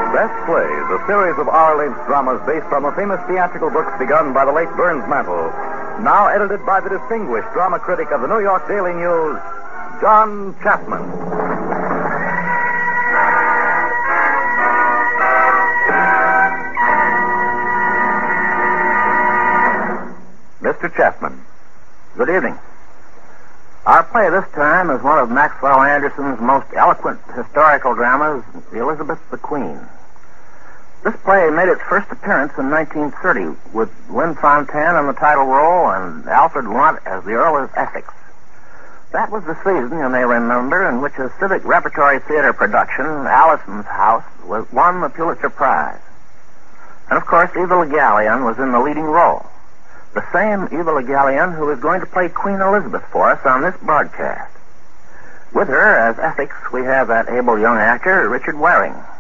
Best Plays, a series of hour-length dramas based on the famous theatrical books begun by the late Burns Mantle. Now edited by the distinguished drama critic of the New York Daily News, John Chapman. Mr. Chapman. Good evening. Our play this time is one of Maxwell Anderson's most eloquent historical dramas, Elizabeth the Queen. This play made its first appearance in 1930 with Lynn Fontanne in the title role and Alfred Lunt as the Earl of Essex. That was the season, you may remember, in which a Civic Repertory Theater production, Allison's House, won the Pulitzer Prize. And, of course, Eva Le Gallienne was in the leading role. The same Eva Le Gallienne who is going to play Queen Elizabeth for us on this broadcast. With her as Essex, we have that able young actor, Richard Waring.